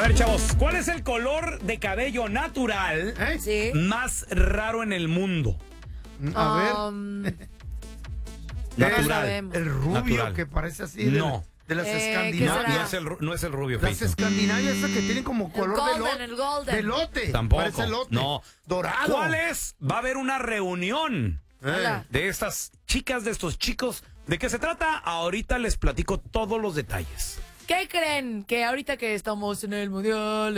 ver, chavos, ¿cuál es el color de cabello natural Sí. más raro en el mundo? A ver. Natural. El rubio Natural. que parece así. No. De las ¿qué Escandinavias. será? No es el rubio, Las Feito. Escandinavias esas que tienen como color el golden. de elote. Tampoco. Parece elote. No. Dorado. ¿Cuál es? Va a haber una reunión Hola. de estas chicas, de estos chicos. ¿De qué se trata? Ahorita les platico todos los detalles. ¿Qué creen? Que ahorita que estamos en el mundial,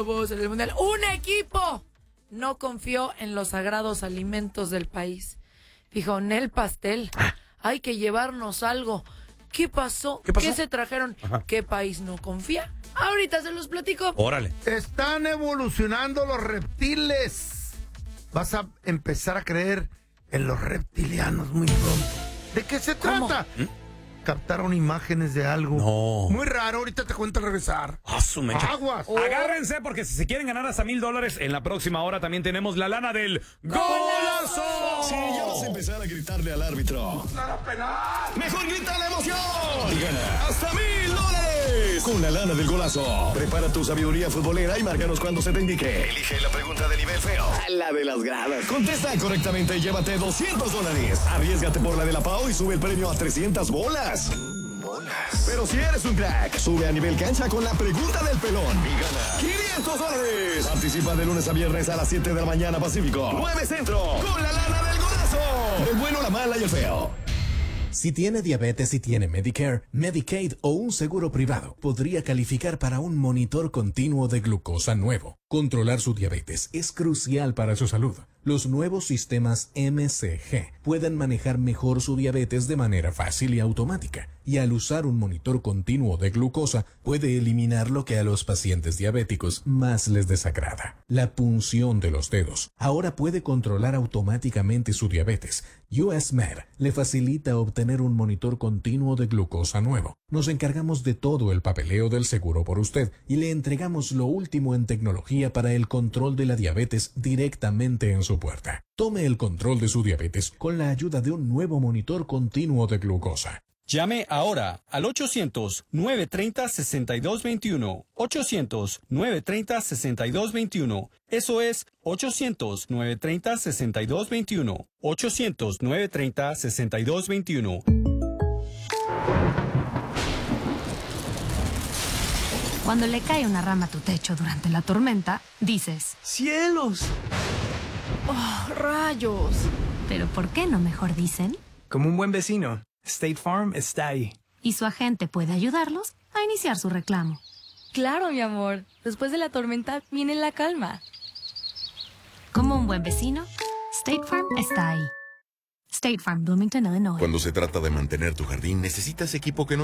un equipo no confió en los sagrados alimentos del país. Dijo, Nel pastel, hay que llevarnos algo. ¿Qué pasó? ¿Qué pasó? ¿Qué se trajeron? Ajá. ¿Qué país no confía? Ahorita se los platico. Órale. Están evolucionando los reptiles. Vas a empezar a creer en los reptilianos muy pronto. ¿De qué se ¿Cómo? trata? Captaron imágenes de algo No. muy raro. Ahorita te cuento al regresar. Ah, su mecha. Aguas. Agárrense porque si se quieren ganar hasta $1,000 en la próxima hora también tenemos la lana del golazo. Si ya vas a empezar a gritarle al árbitro, mejor grita la emoción y gana hasta $1,000 con la lana del golazo. Prepara tu sabiduría futbolera y márcanos cuando se te indique. Elige la pregunta de nivel feo, la de las gradas. Contesta correctamente y llévate $200. Arriésgate por la de la Pau y sube el premio a 300 bolas. Pero si eres un crack, sube a nivel cancha con la pregunta del pelón y gana $500. Participa de lunes a viernes a las 7 de la mañana Pacífico, 9 Centro, con la lana del golazo. El bueno, la mala y el feo. Si tiene diabetes y tiene Medicare, Medicaid o un seguro privado, podría calificar para un monitor continuo de glucosa nuevo. Controlar su diabetes es crucial para su salud. Los nuevos sistemas MCG pueden manejar mejor su diabetes de manera fácil y automática, y al usar un monitor continuo de glucosa puede eliminar lo que a los pacientes diabéticos más les desagrada: la punción de los dedos. Ahora puede controlar automáticamente su diabetes. US Med le facilita obtener un monitor continuo de glucosa nuevo. Nos encargamos de todo el papeleo del seguro por usted y le entregamos lo último en tecnología para el control de la diabetes directamente en su puerta. Tome el control de su diabetes con la ayuda de un nuevo monitor continuo de glucosa. Llame ahora al 800-930-6221. 800-930-6221. Eso es 800-930-6221. 800-930-6221. Cuando le cae una rama a tu techo durante la tormenta, dices, ¡Cielos! ¡oh, rayos! Pero ¿por qué no mejor dicen? Como un buen vecino, State Farm está ahí. Y su agente puede ayudarlos a iniciar su reclamo. Claro, mi amor. Después de la tormenta viene la calma. Como un buen vecino, State Farm está ahí. State Farm, Bloomington, Illinois. Cuando se trata de mantener tu jardín, necesitas equipo que no